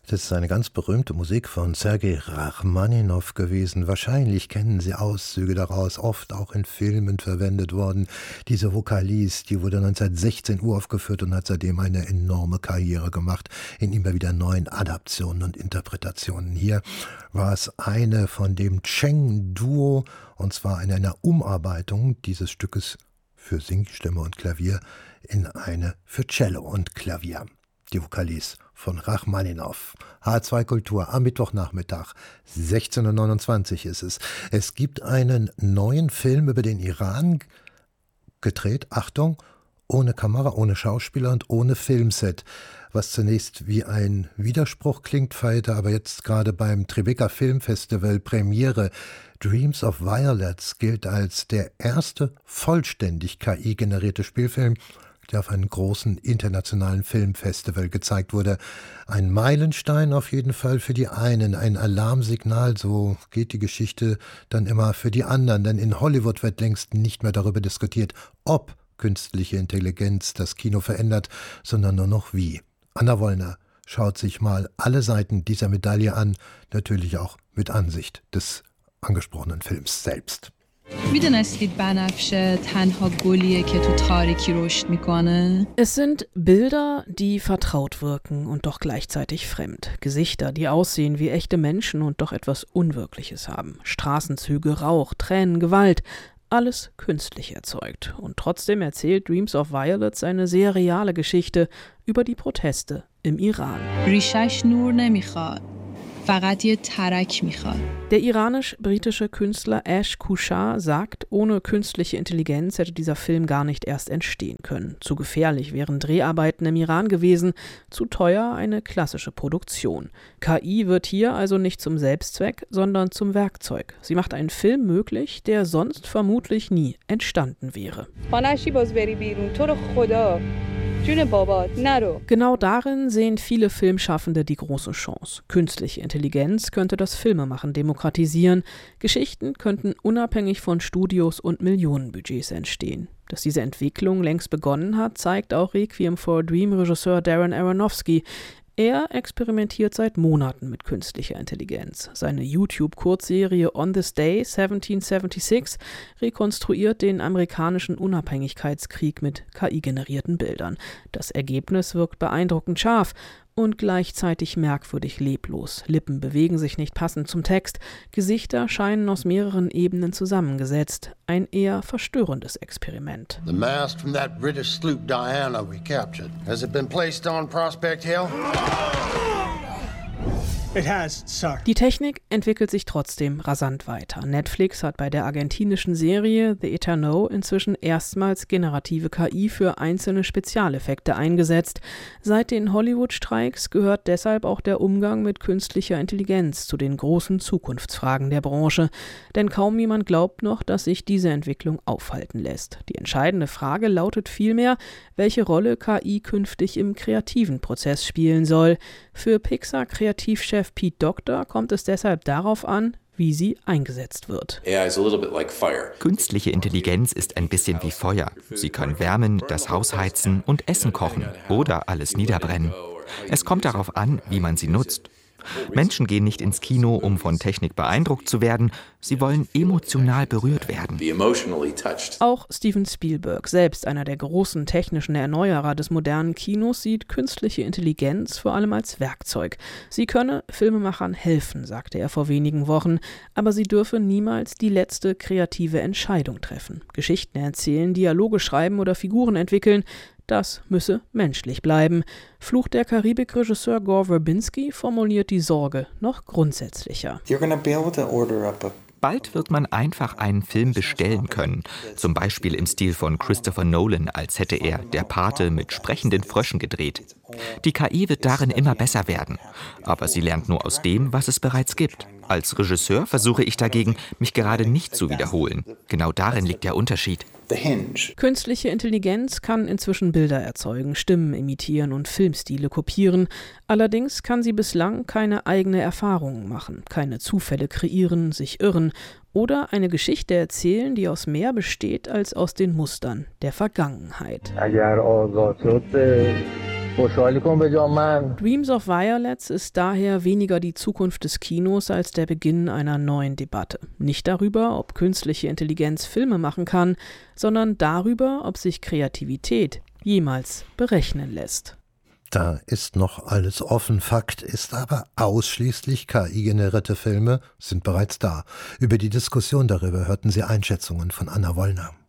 Das ist eine ganz berühmte Musik von Sergei Rachmaninow gewesen. Wahrscheinlich kennen Sie Auszüge daraus, oft auch in Filmen verwendet worden. Diese Vokalis, die wurde 1916 uraufgeführt und hat seitdem eine enorme Karriere gemacht in immer wieder neuen Adaptionen und Interpretationen. Hier war es eine von dem Cheng-Duo, und zwar in einer Umarbeitung dieses Stückes für Singstimme und Klavier in eine für Cello und Klavier. Die Vokalis von Rachmaninow. H2 Kultur am Mittwochnachmittag, 16:29 ist es. Es gibt einen neuen Film über den Iran, gedreht, Achtung, ohne Kamera, ohne Schauspieler und ohne Filmset. Was zunächst wie ein Widerspruch klingt, feierte aber jetzt gerade beim Tribeca Filmfestival Premiere. Dreams of Violets gilt als der erste vollständig KI-generierte Spielfilm, der auf einem großen internationalen Filmfestival gezeigt wurde. Ein Meilenstein auf jeden Fall für die einen, ein Alarmsignal, so geht die Geschichte dann immer für die anderen. Denn in Hollywood wird längst nicht mehr darüber diskutiert, ob künstliche Intelligenz das Kino verändert, sondern nur noch wie. Anna Wollner schaut sich mal alle Seiten dieser Medaille an, natürlich auch mit Ansicht des angesprochenen Films selbst. Es sind Bilder, die vertraut wirken und doch gleichzeitig fremd. Gesichter, die aussehen wie echte Menschen und doch etwas Unwirkliches haben. Straßenzüge, Rauch, Tränen, Gewalt. Alles künstlich erzeugt. Und trotzdem erzählt Dreams of Violets eine sehr reale Geschichte über die Proteste im Iran. Der iranisch-britische Künstler Ash Kushar sagt, ohne künstliche Intelligenz hätte dieser Film gar nicht erst entstehen können. Zu gefährlich wären Dreharbeiten im Iran gewesen, zu teuer eine klassische Produktion. KI wird hier also nicht zum Selbstzweck, sondern zum Werkzeug. Sie macht einen Film möglich, der sonst vermutlich nie entstanden wäre. Genau darin sehen viele Filmschaffende die große Chance. Künstliche Intelligenz könnte das Filmemachen demokratisieren. Geschichten könnten unabhängig von Studios und Millionenbudgets entstehen. Dass diese Entwicklung längst begonnen hat, zeigt auch Requiem for a Dream-Regisseur Darren Aronofsky. Er experimentiert seit Monaten mit künstlicher Intelligenz. Seine YouTube-Kurzserie On This Day 1776 rekonstruiert den amerikanischen Unabhängigkeitskrieg mit KI-generierten Bildern. Das Ergebnis wirkt beeindruckend scharf und gleichzeitig merkwürdig leblos. Lippen bewegen sich nicht passend zum Text. Gesichter scheinen aus mehreren Ebenen zusammengesetzt. Ein eher verstörendes Experiment. The mast from that British sloop Diana we captured. Has it been placed on Prospect Hill? It has, sir. Die Technik entwickelt sich trotzdem rasant weiter. Netflix hat bei der argentinischen Serie The Eterno inzwischen erstmals generative KI für einzelne Spezialeffekte eingesetzt. Seit den Hollywood-Streiks gehört deshalb auch der Umgang mit künstlicher Intelligenz zu den großen Zukunftsfragen der Branche. Denn kaum jemand glaubt noch, dass sich diese Entwicklung aufhalten lässt. Die entscheidende Frage lautet vielmehr, welche Rolle KI künftig im kreativen Prozess spielen soll. Für Pixar-Kreativchef Pete Docter kommt es deshalb darauf an, wie sie eingesetzt wird. Künstliche Intelligenz ist ein bisschen wie Feuer. Sie kann wärmen, das Haus heizen und Essen kochen oder alles niederbrennen. Es kommt darauf an, wie man sie nutzt. Menschen gehen nicht ins Kino, um von Technik beeindruckt zu werden. Sie wollen emotional berührt werden. Auch Steven Spielberg, selbst einer der großen technischen Erneuerer des modernen Kinos, sieht künstliche Intelligenz vor allem als Werkzeug. Sie könne Filmemachern helfen, sagte er vor wenigen Wochen, aber sie dürfe niemals die letzte kreative Entscheidung treffen. Geschichten erzählen, Dialoge schreiben oder Figuren entwickeln, das müsse menschlich bleiben. Fluch der Karibik-Regisseur Gore Verbinski formuliert die Sorge noch grundsätzlicher. Bald wird man einfach einen Film bestellen können. Zum Beispiel im Stil von Christopher Nolan, als hätte er Der Pate mit sprechenden Fröschen gedreht. Die KI wird darin immer besser werden. Aber sie lernt nur aus dem, was es bereits gibt. Als Regisseur versuche ich dagegen, mich gerade nicht zu wiederholen. Genau darin liegt der Unterschied. Künstliche Intelligenz kann inzwischen Bilder erzeugen, Stimmen imitieren und Filmstile kopieren. Allerdings kann sie bislang keine eigene Erfahrungen machen, keine Zufälle kreieren, sich irren oder eine Geschichte erzählen, die aus mehr besteht als aus den Mustern der Vergangenheit. Dreams of Violets ist daher weniger die Zukunft des Kinos als der Beginn einer neuen Debatte. Nicht darüber, ob künstliche Intelligenz Filme machen kann, sondern darüber, ob sich Kreativität jemals berechnen lässt. Da ist noch alles offen. Fakt ist aber, ausschließlich KI-generierte Filme sind bereits da. Über die Diskussion darüber hörten Sie Einschätzungen von Anna Wollner.